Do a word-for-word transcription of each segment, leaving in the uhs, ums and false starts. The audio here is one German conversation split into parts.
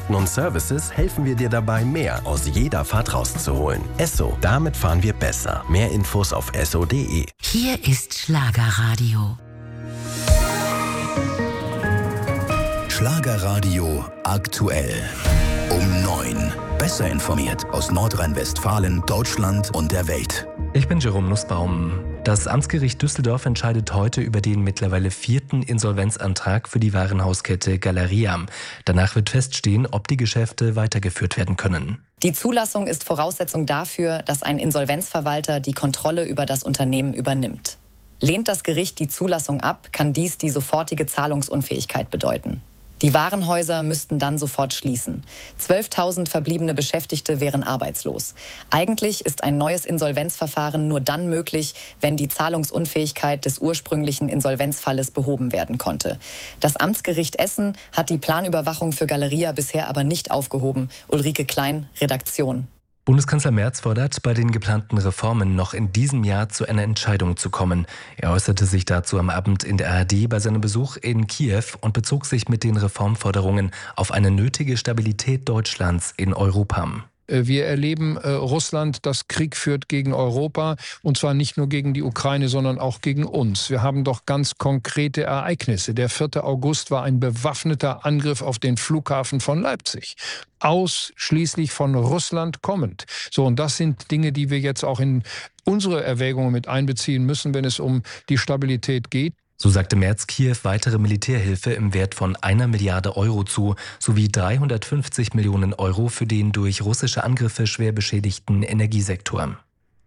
Kosten und Services helfen wir dir dabei, mehr aus jeder Fahrt rauszuholen. Esso, damit fahren wir besser. Mehr Infos auf esso punkt de. Hier ist Schlagerradio. Schlagerradio aktuell. Um neun. Besser informiert aus Nordrhein-Westfalen, Deutschland und der Welt. Ich bin Jerome Nussbaum. Das Amtsgericht Düsseldorf entscheidet heute über den mittlerweile vierten Insolvenzantrag für die Warenhauskette Galeria. Danach wird feststehen, ob die Geschäfte weitergeführt werden können. Die Zulassung ist Voraussetzung dafür, dass ein Insolvenzverwalter die Kontrolle über das Unternehmen übernimmt. Lehnt das Gericht die Zulassung ab, kann dies die sofortige Zahlungsunfähigkeit bedeuten. Die Warenhäuser müssten dann sofort schließen. zwölftausend verbliebene Beschäftigte wären arbeitslos. Eigentlich ist ein neues Insolvenzverfahren nur dann möglich, wenn die Zahlungsunfähigkeit des ursprünglichen Insolvenzfalles behoben werden konnte. Das Amtsgericht Essen hat die Planüberwachung für Galeria bisher aber nicht aufgehoben. Ulrike Klein, Redaktion. Bundeskanzler Merz fordert, bei den geplanten Reformen noch in diesem Jahr zu einer Entscheidung zu kommen. Er äußerte sich dazu am Abend in der A R D bei seinem Besuch in Kiew und bezog sich mit den Reformforderungen auf eine nötige Stabilität Deutschlands in Europa. Wir erleben äh, Russland, das Krieg führt gegen Europa, und zwar nicht nur gegen die Ukraine, sondern auch gegen uns. Wir haben doch ganz konkrete Ereignisse. Der vierte August war ein bewaffneter Angriff auf den Flughafen von Leipzig. Ausschließlich von Russland kommend. So, und das sind Dinge, die wir jetzt auch in unsere Erwägungen mit einbeziehen müssen, wenn es um die Stabilität geht. So sagte Merz Kiew weitere Militärhilfe im Wert von einer Milliarde Euro zu, sowie dreihundertfünfzig Millionen Euro für den durch russische Angriffe schwer beschädigten Energiesektor.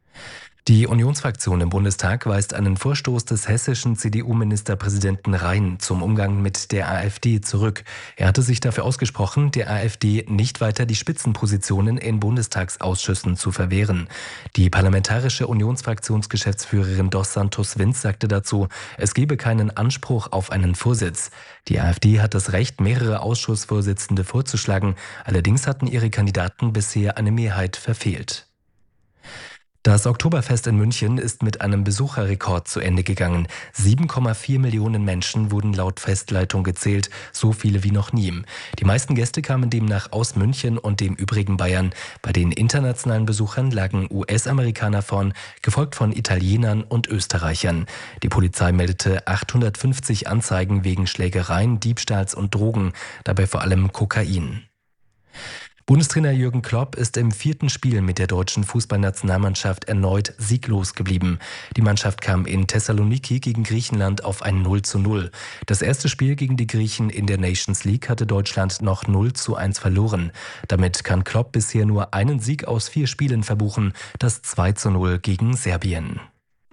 Die Unionsfraktion im Bundestag weist einen Vorstoß des hessischen C D U-Ministerpräsidenten Rhein zum Umgang mit der AfD zurück. Er hatte sich dafür ausgesprochen, der AfD nicht weiter die Spitzenpositionen in Bundestagsausschüssen zu verwehren. Die parlamentarische Unionsfraktionsgeschäftsführerin Dos Santos Vinz sagte dazu, es gebe keinen Anspruch auf einen Vorsitz. Die AfD hat das Recht, mehrere Ausschussvorsitzende vorzuschlagen. Allerdings hatten ihre Kandidaten bisher eine Mehrheit verfehlt. Das Oktoberfest in München ist mit einem Besucherrekord zu Ende gegangen. sieben Komma vier Millionen Menschen wurden laut Festleitung gezählt, so viele wie noch nie. Die meisten Gäste kamen demnach aus München und dem übrigen Bayern. Bei den internationalen Besuchern lagen U S-Amerikaner vorn, gefolgt von Italienern und Österreichern. Die Polizei meldete achthundertfünfzig Anzeigen wegen Schlägereien, Diebstahls und Drogen, dabei vor allem Kokain. Bundestrainer Jürgen Klopp ist im vierten Spiel mit der deutschen Fußballnationalmannschaft erneut sieglos geblieben. Die Mannschaft kam in Thessaloniki gegen Griechenland auf ein null zu null. Das erste Spiel gegen die Griechen in der Nations League hatte Deutschland noch null zu eins verloren. Damit kann Klopp bisher nur einen Sieg aus vier Spielen verbuchen, das zwei zu null gegen Serbien.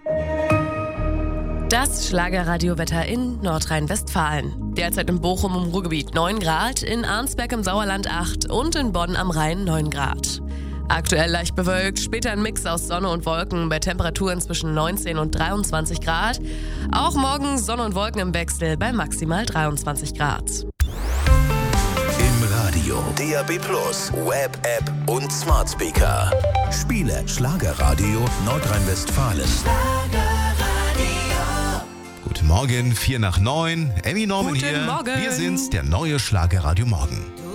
Das Schlagerradiowetter in Nordrhein-Westfalen. Derzeit in Bochum im Ruhrgebiet neun Grad, in Arnsberg im Sauerland acht und in Bonn am Rhein neun Grad. Aktuell leicht bewölkt, später ein Mix aus Sonne und Wolken bei Temperaturen zwischen neunzehn und dreiundzwanzig Grad. Auch morgen Sonne und Wolken im Wechsel bei maximal dreiundzwanzig Grad. Im Radio, D A B Plus, Web, App und Smart Speaker. Spiele Schlagerradio Nordrhein-Westfalen. Guten Morgen, vier nach neun. Emmy Norman Guten hier. Morgen. Wir sind's, der neue Schlagerradio Morgen.